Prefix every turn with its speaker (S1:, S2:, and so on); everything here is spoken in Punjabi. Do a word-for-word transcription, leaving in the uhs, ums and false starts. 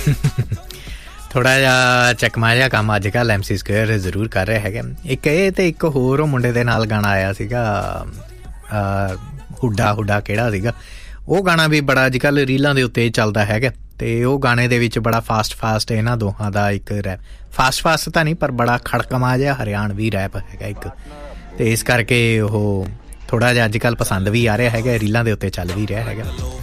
S1: ਥੋੜ੍ਹਾ ਜਿਹਾ ਚੱਕਮਾ ਜਿਹਾ ਕੰਮ ਅੱਜ ਕੱਲ੍ਹ ਐਮ ਸੀ ਸਕੁਏਅਰ ਜ਼ਰੂਰ ਕਰ ਰਿਹਾ ਹੈਗਾ। ਇੱਕ ਇਹ ਅਤੇ ਇੱਕ ਹੋਰ ਮੁੰਡੇ ਦੇ ਨਾਲ ਗਾਣਾ ਆਇਆ ਸੀਗਾ, ਹੁੱਡਾ ਹੁੱਡਾ ਕਿਹੜਾ ਸੀਗਾ ਉਹ ਗਾਣਾ ਵੀ ਬੜਾ ਅੱਜ ਕੱਲ੍ਹ ਰੀਲਾਂ ਦੇ ਉੱਤੇ ਚੱਲਦਾ ਹੈਗਾ। ਅਤੇ ਉਹ ਗਾਣੇ ਦੇ ਵਿੱਚ ਬੜਾ ਫਾਸਟ ਫਾਸਟ ਇਹਨਾਂ ਦੋਹਾਂ ਦਾ ਇੱਕ ਰੈਪ, ਫਾਸਟ ਫਾਸਟ ਤਾਂ ਨਹੀਂ ਪਰ ਬੜਾ ਖੜਕਮਾ ਜਿਹਾ ਹਰਿਆਣਵੀ ਰੈਪ ਹੈਗਾ ਇੱਕ, ਅਤੇ ਇਸ ਕਰਕੇ ਉਹ ਥੋੜ੍ਹਾ ਜਿਹਾ ਅੱਜ ਕੱਲ੍ਹ ਪਸੰਦ ਵੀ ਆ ਰਿਹਾ ਹੈਗਾ, ਰੀਲਾਂ ਦੇ ਉੱਤੇ ਚੱਲ ਵੀ ਰਿਹਾ ਹੈਗਾ।